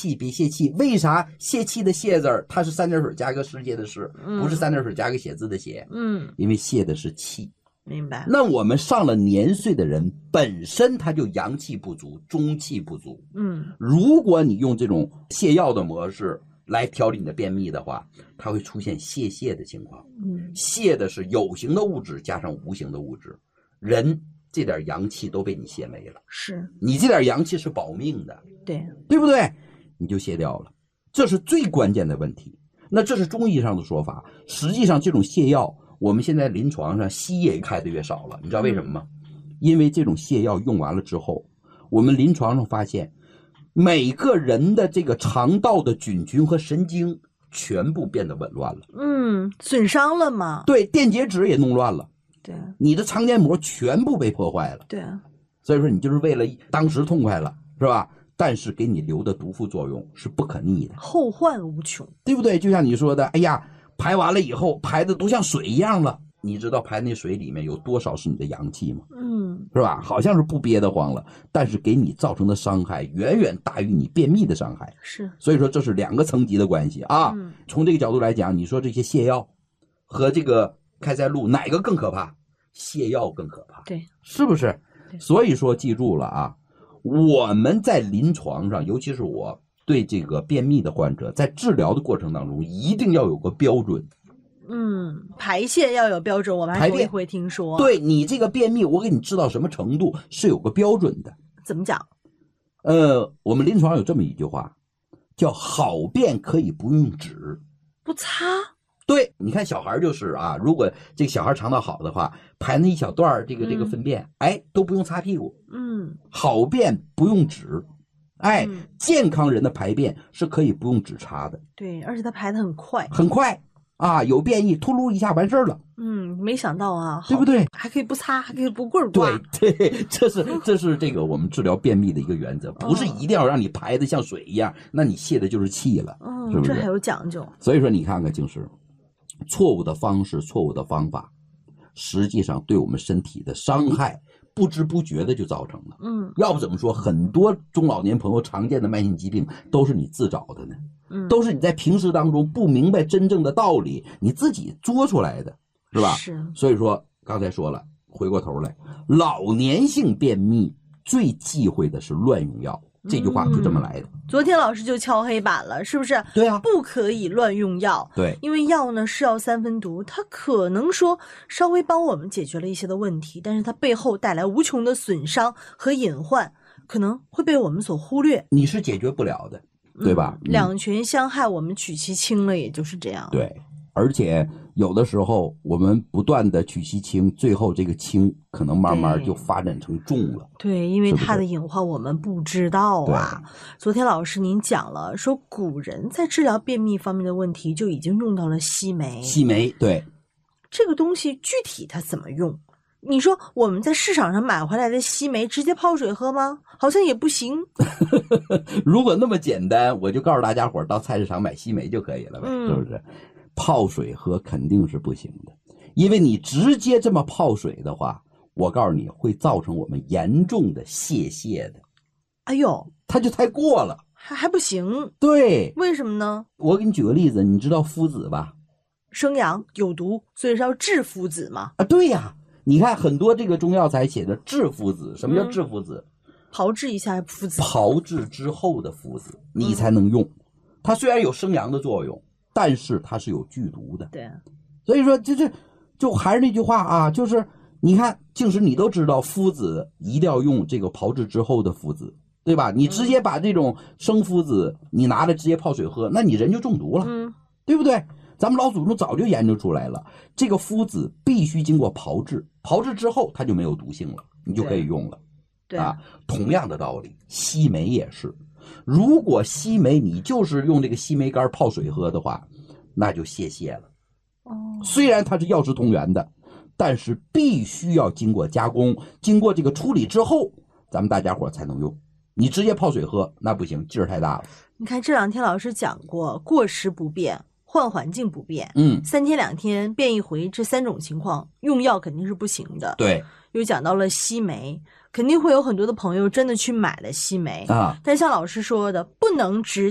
气，别泄气。为啥泄气的泄字儿，它是三点水加个世界的世，不是三点水加个写字的写？因为泄的是气。 明白。 那我们上了年岁的人，本身他就阳气不足，中气不足。如果你用这种泻药的模式来调理你的便秘的话，它会出现泄的情况。泄的是有形的物质加上无形的物质，人这点阳气都被你泄没了。 是你这点阳气是保命的， 对不对？你就泄掉了，这是最关键的问题。那这是中医上的说法，实际上这种泻药，我们现在临床上西医也开的越少了，你知道为什么吗？因为这种泻药用完了之后，我们临床上发现，每个人的这个肠道的菌群和神经全部变得紊乱了。 损伤了嘛？ 对，电解质也弄乱了。 对， 你的肠黏膜全部被破坏了。 对啊， 所以说你就是为了当时痛快了，是吧？但是给你留的毒副作用是不可逆的， 后患无穷， 对不对？就像你说的，哎呀，排完了以后排的都像水一样了，你知道排那水里面有多少是你的阳气吗？是吧？好像是不憋得慌了，但是给你造成的伤害远远大于你便秘的伤害。 是， 所以说这是两个层级的关系啊。从这个角度来讲，你说这些泻药和这个开塞露哪个更可怕？泻药更可怕， 对， 是不是？所以说记住了啊，我们在临床上，尤其是我对这个便秘的患者，在治疗的过程当中一定要有个标准。 排泄要有标准，我们还头一回听说。 对，你这个便秘，我给你治到什么程度是有个标准的。 怎么讲？ 我们临床有这么一句话，叫好便可以不用纸， 不擦。 对，你看小孩就是啊，如果这个小孩肠道好的话，排那一小段这个粪便，都不用擦屁股。好便不用纸。健康人的排便是可以不用纸擦的。 对，而且它排得很快， 很快啊，有便意，突噜一下完事儿了。 没想到啊， 对不对？ 还可以不擦，还可以不棍儿刮。 对，这是这个我们治疗便秘的一个原则，不是一定要让你排的像水一样，那你泄的就是气了，是不是？ 这还有讲究。 所以说你看看静师，错误的方式、错误的方法，实际上对我们身体的伤害不知不觉的就造成了。要不怎么说很多中老年朋友常见的慢性疾病都是你自找的呢？都是你在平时当中不明白真正的道理，你自己作出来的，是吧？ 是。 所以说刚才说了，回过头来，老年性便秘最忌讳的是乱用药，这句话就这么来的。 昨天老师就敲黑板了，是不是？ 对啊， 不可以乱用药。 对， 因为药呢是药三分毒，它可能说稍微帮我们解决了一些的问题，但是它背后带来无穷的损伤和隐患，可能会被我们所忽略。 你是解决不了的，对吧？ 两全相害，我们取其轻了，也就是这样。 对，而且有的时候我们不断的取其轻，最后这个轻可能慢慢就发展成重了。 对，因为它的隐患我们不知道啊。昨天老师您讲了，说古人在治疗便秘方面的问题就已经用到了西梅。 西梅，对， 这个东西具体它怎么用？你说我们在市场上买回来的西梅直接泡水喝吗？好像也不行。 如果那么简单，我就告诉大家伙到菜市场买西梅就可以了呗，是不是？泡水喝肯定是不行的，因为你直接这么泡水的话，我告诉你会造成我们严重的泄的。 哎呦， 它就太过了， 还不行。 对， 为什么呢？ 我给你举个例子，你知道附子吧？ 生阳有毒，所以是要治附子嘛。 对呀，你看很多这个中药材写的治附子，什么叫治附子？ 炮制一下附子， 炮制之后的附子你才能用。它虽然有生阳的作用，但是它是有剧毒的。 对， 所以说就还是那句话啊，就是你看静师你都知道附子一定要用这个炮制之后的附子，对吧？你直接把这种生附子你拿来直接泡水喝，那你人就中毒了，对不对？咱们老祖宗早就研究出来了，这个附子必须经过炮制，炮制之后它就没有毒性了，你就可以用了。 对啊，同样的道理，西梅也是。如果西梅你就是用这个西梅干泡水喝的话，那就泄了。虽然它是药食同源的，但是必须要经过加工，经过这个处理之后，咱们大家伙才能用。你直接泡水喝那不行，劲儿太大了。 你看这两天老师讲过，过时不变，换环境不变，3天2天变一回，这3种情况用药肯定是不行的。 对， 又讲到了西梅，肯定会有很多的朋友真的去买了西梅啊，但像老师说的，不能直